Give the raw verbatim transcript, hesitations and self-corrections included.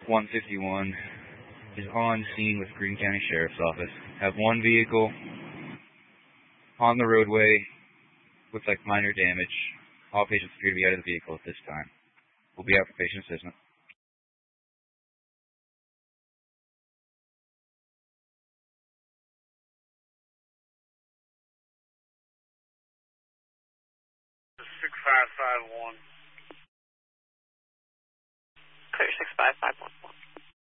one fifty-one is on scene with Greene County Sheriff's Office. Have one vehicle on the roadway with like minor damage. All patients appear to be out of the vehicle at this time. We'll be out for patient assessment. six five five one. Clear six five five one.